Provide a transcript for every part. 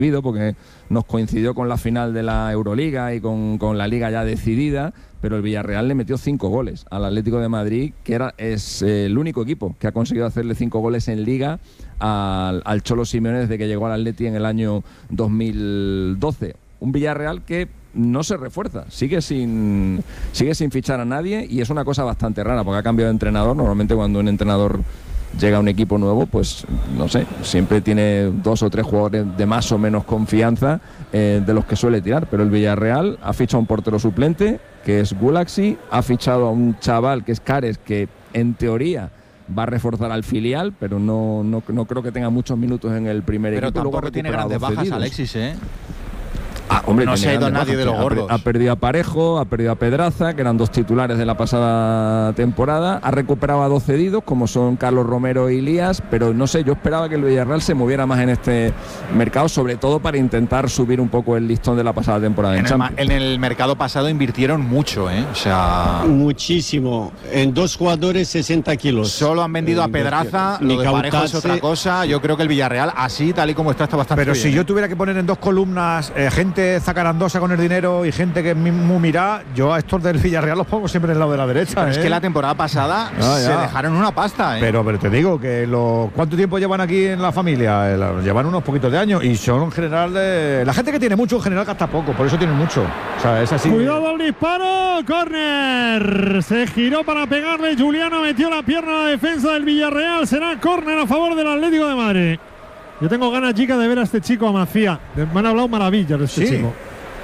porque nos coincidió con la final de la Euroliga y con la Liga ya decidida, pero el Villarreal le metió 5 goles al Atlético de Madrid, que es el único equipo que ha conseguido hacerle 5 goles en Liga al Cholo Simeone desde que llegó al Atleti en el año 2012. Un Villarreal que no se refuerza, sigue sin fichar a nadie, y es una cosa bastante rara porque ha cambiado de entrenador. Normalmente cuando un entrenador llega a un equipo nuevo, pues no sé, siempre tiene 2 o 3 jugadores de más o menos confianza de los que suele tirar, pero el Villarreal ha fichado a un portero suplente que es Gulaxi, ha fichado a un chaval que es Cares, que en teoría va a reforzar al filial, pero no creo que tenga muchos minutos en el primer equipo. Pero tampoco tiene grandes bajas, Alexis, ¿eh? Hombre, no se ha ido nadie de los gordos. Ha perdido a Parejo, ha perdido a Pedraza, que eran 2 titulares de la pasada temporada. Ha recuperado a 2 cedidos, como son Carlos Romero y Elías, pero no sé, yo esperaba que el Villarreal se moviera más en este mercado, sobre todo para intentar subir un poco el listón de la pasada temporada en el mercado pasado invirtieron mucho, ¿eh? O sea, muchísimo. En 2 jugadores 60 kilos. Solo han vendido a Pedraza, lo de Parejo es otra cosa. Yo creo que el Villarreal, así, tal y como está bastante pero bien. Si yo tuviera que poner en 2 columnas gente zacarandosa con el dinero y gente que mismo mira, yo a estos del Villarreal los pongo siempre en el lado de la derecha. Pero es que la temporada pasada se dejaron una pasta, ¿eh? Pero te digo que ¿cuánto tiempo llevan aquí en la familia? Llevan unos poquitos de años y son en general la gente que tiene mucho en general gasta poco, por eso tienen mucho. O sea, es así. Cuidado al disparo, córner. Se giró para pegarle, Juliano metió la pierna a la defensa del Villarreal. Será córner a favor del Atlético de Madrid. Yo tengo ganas, chicas, de ver a este chico, a Macía. Me han hablado maravillas de este chico.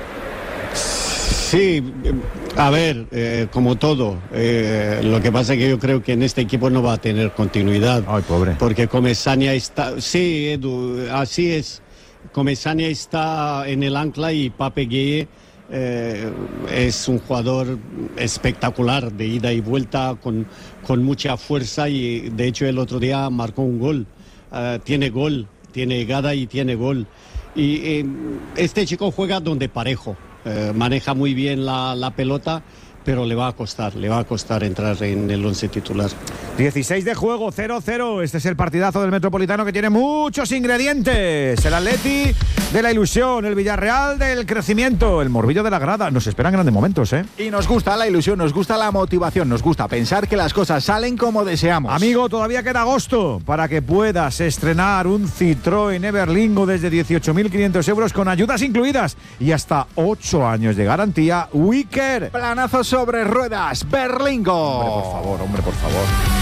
Sí, a ver, como todo. Lo que pasa es que yo creo que en este equipo no va a tener continuidad. Ay, pobre. Porque Comesaña está... Sí, Edu, así es. Comesaña está en el ancla y Pape Gueye es un jugador espectacular, de ida y vuelta, con mucha fuerza, y de hecho el otro día marcó un gol. Tiene gol. Tiene llegada y tiene gol. Y este chico juega donde Parejo. Maneja muy bien la pelota, pero le va a costar entrar en el 11 titular. 16 de juego, 0-0. Este es el partidazo del Metropolitano, que tiene muchos ingredientes. El Atleti de la ilusión, el Villarreal del crecimiento, el Morbillo de la grada. Nos esperan grandes momentos, ¿eh? Y nos gusta la ilusión, nos gusta la motivación, nos gusta pensar que las cosas salen como deseamos. Amigo, todavía queda agosto para que puedas estrenar un Citroën Everlingo desde 18.500 euros con ayudas incluidas y hasta 8 años de garantía. Wicker. Planazo sobre ruedas, Berlingo. Hombre, por favor.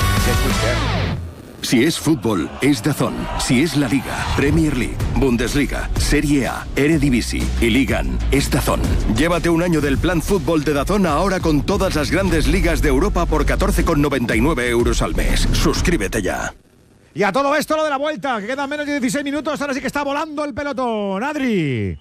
Si es fútbol, es DAZN. Si es la Liga, Premier League, Bundesliga, Serie A, Eredivisie y Ligan, es DAZN. Llévate un año del plan fútbol de DAZN ahora con todas las grandes ligas de Europa por 14,99 euros al mes. Suscríbete ya. Y a todo esto lo de la vuelta, que quedan menos de 16 minutos, ahora sí que está volando el pelotón. Adri.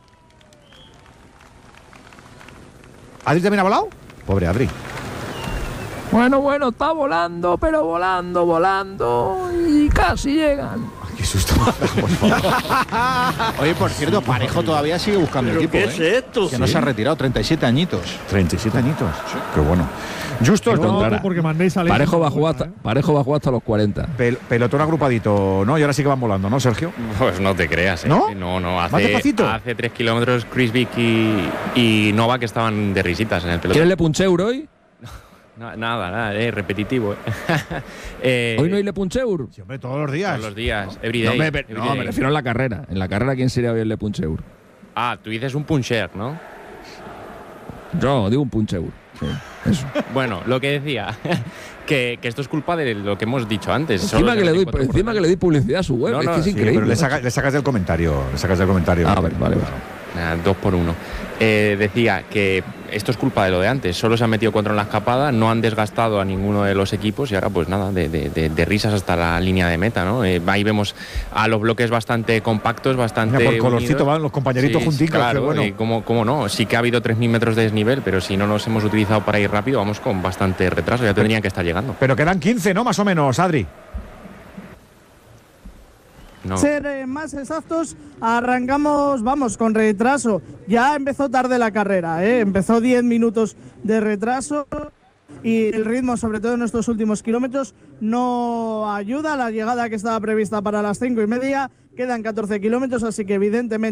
¿Adri también ha volado? Pobre Adri. Bueno, está volando, pero volando y casi llegan. Ay, qué susto. Por favor. Oye, por cierto, Parejo todavía sigue buscando equipo. ¿Qué es esto? Que no se ha retirado, 37 añitos. 37 añitos. Sí. Qué bueno. Justo porque mandéis a Parejo va a jugar hasta los 40. Pelotón agrupadito, ¿no? Y ahora sí que van volando, ¿no, Sergio? Pues no te creas, ¿eh? ¿No? No. ¿Más despacito? Hace 3 kilómetros Chris Vick y Nova, que estaban de risitas en el pelotón. ¿Quieres Le Puncheur hoy? Nada, repetitivo. ¿Hoy no hay Le Puncheur? Sí, hombre, todos los días. Todos los días, every day. No, me refiero a la carrera. En la carrera, ¿quién sería hoy el Le Puncheur? Ah, tú dices un puncher, ¿no? Yo digo un Puncheur. Sí, eso. Bueno, lo que decía, que esto es culpa de lo que hemos dicho antes. Encima que le doy publicidad a su web, es que es increíble. Pero le sacas del comentario. Ah, vale. 2 por 1. Decía que esto es culpa de lo de antes. Solo se han metido 4 en la escapada, no han desgastado a ninguno de los equipos y ahora pues nada, de risas hasta la línea de meta, ¿no? Ahí vemos a los bloques bastante compactos, bastante por colorcito van los compañeritos junticos. Claro, bueno. y cómo no. Sí que ha habido 3.000 metros de desnivel, pero si no los hemos utilizado para ir rápido, vamos con bastante retraso, ya tendrían que estar llegando. Pero quedan 15, ¿no? Más o menos, Adri. No. Ser más exactos, arrancamos, vamos, con retraso. Ya empezó tarde la carrera, empezó 10 minutos de retraso y el ritmo, sobre todo en estos últimos kilómetros, no ayuda. La llegada que estaba prevista para las 5:30 quedan 14 kilómetros, así que evidentemente